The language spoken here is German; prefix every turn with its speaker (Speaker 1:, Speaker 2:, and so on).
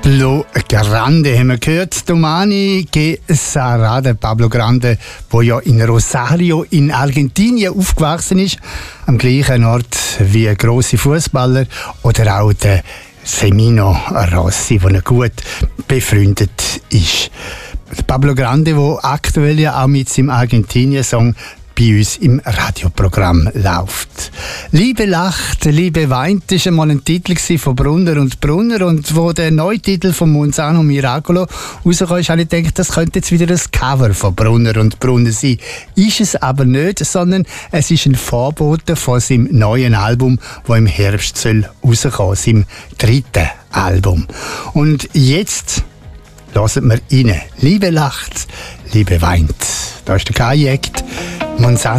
Speaker 1: Pablo Grande haben wir gehört. Domani che sarà der Pablo Grande, der ja in Rosario in Argentinien aufgewachsen ist, am gleichen Ort wie ein grosser Fußballer oder auch der Semino Rossi, der gut befreundet ist. Pablo Grande, der aktuell ja auch mit seinem Argentinien-Song bei uns im Radioprogramm läuft. «Liebe lacht, Liebe weint» war einmal ein Titel von Brunner und Brunner, und wo der neue Titel von Monzano Miracolo rauskam, habe ich gedacht, das könnte jetzt wieder ein Cover von Brunner und Brunner sein. Ist es aber nicht, sondern es ist ein Vorbote von seinem neuen Album, das im Herbst soll rauskommen, seinem 3. Album. Und jetzt hören wir rein. «Liebe lacht, Liebe weint». Da ist der Kajekt Monzano